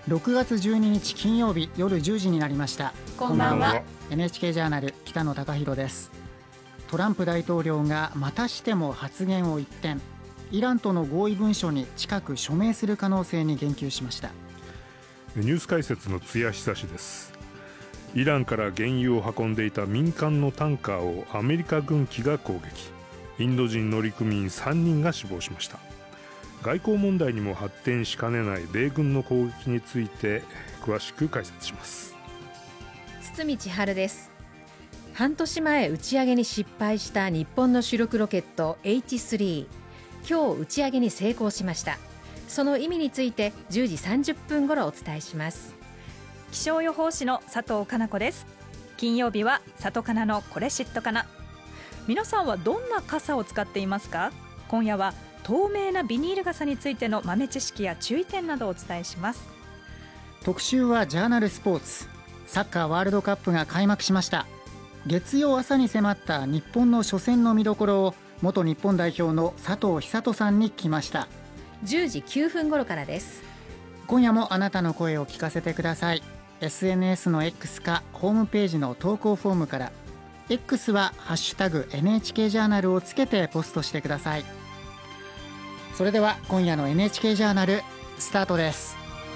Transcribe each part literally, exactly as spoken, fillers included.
ろくがつじゅうににち金曜日夜じゅうじになりました。 こんばんは。 エヌエイチケー ジャーナル北野貴博です。トランプ大統領がまたしても発言を一転、イランとの合意文書に近く署名する可能性に言及しました。 ニュース解説の津谷久志です。イランから原油を運んでいた民間のタンカーをアメリカ軍機が攻撃。インド人乗組員さんにんが死亡しました。外交問題にも発展しかねない米軍の攻撃について詳しく解説します。 堤千春です。半年前打ち上げに失敗した日本の主力ロケット エイチスリー、 今日打ち上げに成功しました。その意味についてじゅうじさんじゅっぷん頃お伝えします。 気象予報士の佐藤かな子です。金曜日は里かなのこれ知っとかな。皆さんはどんな傘を使っていますか？今夜は透明なビニール傘についての豆知識や注意点などをお伝えします。 特集はジャーナルスポーツ。サッカーワールドカップが開幕しました。月曜朝に迫った日本の初戦の見どころを元日本代表の佐藤寿人さんに聞きました。 じゅうじきゅうふん頃からです。 今夜もあなたの声を聞かせてください。 エスエヌエス の X かホームページの投稿フォームから。 X はハッシュタグ エヌエイチケー ジャーナルをつけてポストしてください。それでは今夜の エヌエイチケー ジャーナルスタートです。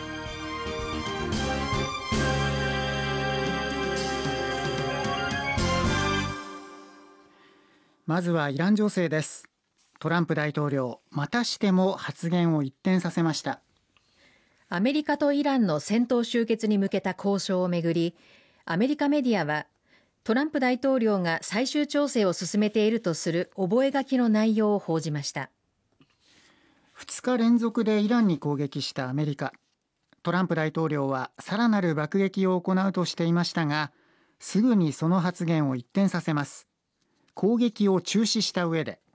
まずはイラン情勢です。トランプ大統領またしても発言を一転させました。 アメリカとイランの戦闘終結に向けた交渉をめぐり、アメリカメディアはトランプ大統領が最終調整を進めているとする覚書の内容を報じました。 ふつか連続でイランに攻撃したアメリカ。トランプ大統領はさらなる爆撃を行うとしていましたが、すぐにその発言を一転させます。攻撃を中止した上で、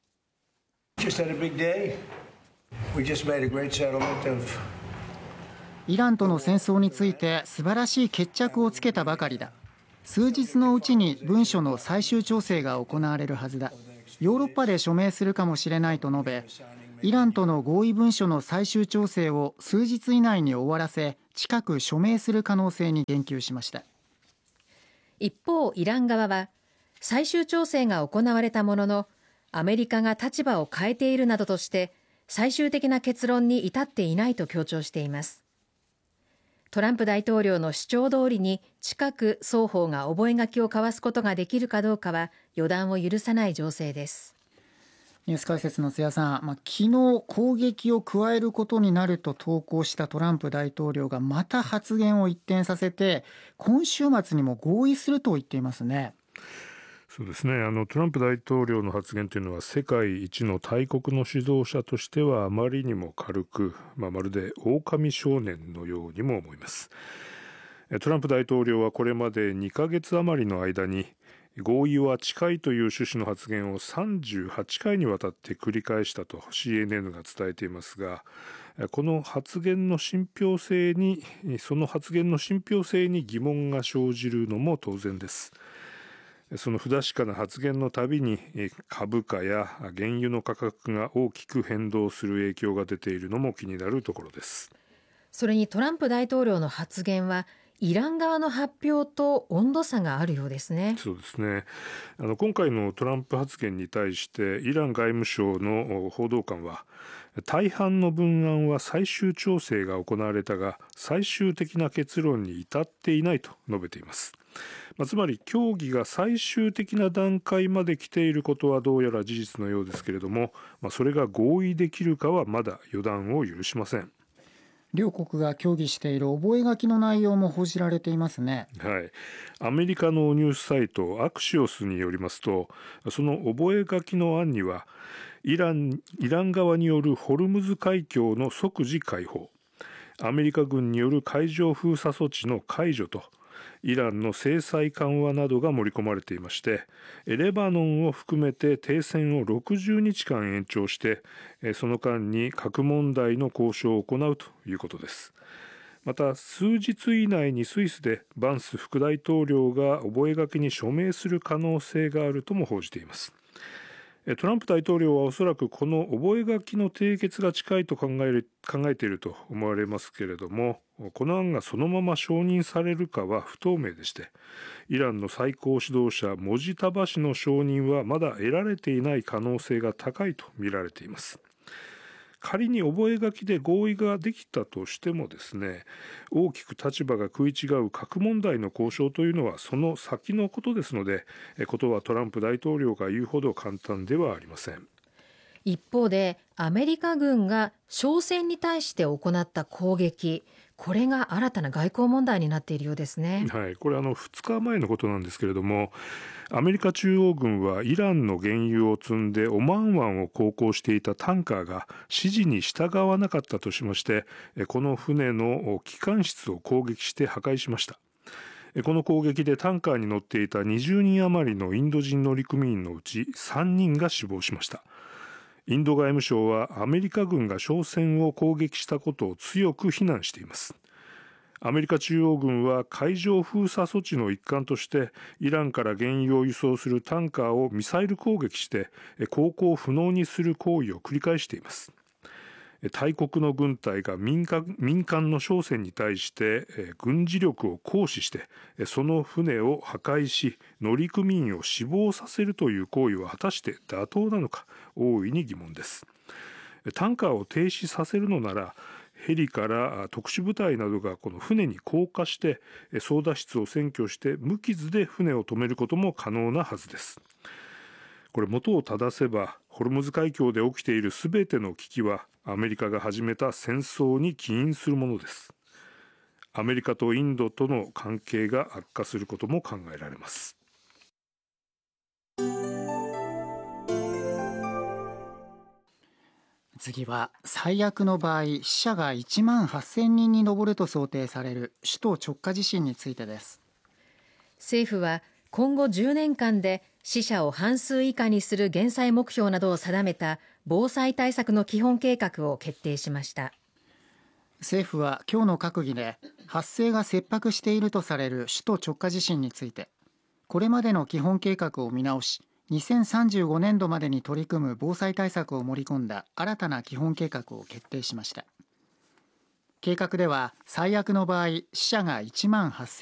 イランとの戦争について素晴らしい決着をつけたばかりだ。数日のうちに文書の最終調整が行われるはずだ。ヨーロッパで署名するかもしれないと述べ、イランとの合意文書の最終調整を数日以内に終わらせ、近く署名する可能性に言及しました。 一方、イラン側は最終調整が行われたものの、アメリカが立場を変えているなどとして最終的な結論に至っていないと強調しています。トランプ大統領の主張通りに近く双方が覚書を交わすことができるかどうかは予断を許さない情勢です。 ニュース解説の津谷さん、まあ、昨日攻撃を加えることになると投稿したトランプ大統領がまた発言を一転させて、今週末にも合意すると言っていますね。 そうですね。あのトランプ大統領の発言というのは世界一の大国の指導者としてはあまりにも軽く、まあ、まるで狼少年のようにも思います。トランプ大統領はこれまでにかげつ余りの間に合意は近いという趣旨の発言をさんじゅうはちかいにわたって繰り返したと シーエヌエヌ が伝えていますが、この発言の信憑性にその発言の信憑性に疑問が生じるのも当然です。その不確かな発言のたびに株価や原油の価格が大きく変動する影響が出ているのも気になるところです。 それにトランプ大統領の発言はイラン側の発表と温度差があるようですね。 そうですね。あの今回のトランプ発言に対してイラン外務省の報道官は、大半の文案は最終調整が行われたが最終的な結論に至っていないと述べています。まあ、つまり協議が最終的な段階まで来ていることはどうやら事実のようですけれども、まあ、それが合意できるかはまだ予断を許しません。 両国が協議している覚書の内容も報じられていますね。 はい、アメリカのニュースサイトアクシオスによりますと、その覚書の案にはイラン、イラン側によるホルムズ海峡の即時開放、アメリカ軍による海上封鎖措置の解除とイランの制裁緩和などが盛り込まれていまして、レバノンを含めて停戦をろくじゅうにちかん延長して、その間に核問題の交渉を行うということです。また数日以内にスイスでバンス副大統領が覚書に署名する可能性があるとも報じています。 トランプ大統領はおそらくこの覚書の締結が近いと考える、考えていると思われますけれども、この案がそのまま承認されるかは不透明でして、イランの最高指導者モジタバ氏の承認はまだ得られていない可能性が高いと見られています。仮に覚書で合意ができたとしてもですね、大きく立場が食い違う核問題の交渉というのはその先のことですので、ことはトランプ大統領が言うほど簡単ではありません。 一方でアメリカ軍が商船に対して行った攻撃、これが新たな外交問題になっているようですね。 はい、これあのふつかまえのことなんですけれども、アメリカ中央軍はイランの原油を積んでオマーン湾を航行していたタンカーが指示に従わなかったとしまして、この船の機関室を攻撃して破壊しました。この攻撃でタンカーに乗っていたにじゅうにん余りのインド人乗組員のうちさんにんが死亡しました。インド外務省はアメリカ軍が商船を攻撃したことを強く非難しています。アメリカ中央軍は海上封鎖措置の一環としてイランから原油を輸送するタンカーをミサイル攻撃して航行不能にする行為を繰り返しています。大国の軍隊が民間、民間の商船に対して軍事力を行使してその船を破壊し乗組員を死亡させるという行為は果たして妥当なのか大いに疑問です。タンカーを停止させるのならヘリから特殊部隊などがこの船に降下して操舵室を占拠して無傷で船を止めることも可能なはずです。これ元を正せばホルムズ海峡で起きているすべての危機はアメリカが始めた戦争に起因するものです。アメリカとインドとの関係が悪化することも考えられます。 次は最悪の場合死者がいちまんはっせんにんに上ると想定される首都直下地震についてです。 政府は今後じゅうねんかんで死者を半数以下にする減災目標などを定めた防災対策の基本計画を決定しました。 政府は今日の閣議で発生が切迫しているとされる首都直下地震についてこれまでの基本計画を見直しにせんさんじゅうごねんどまでに取り組む防災対策を盛り込んだ新たな基本計画を決定しました。計画では最悪の場合死者がいちまんはっせん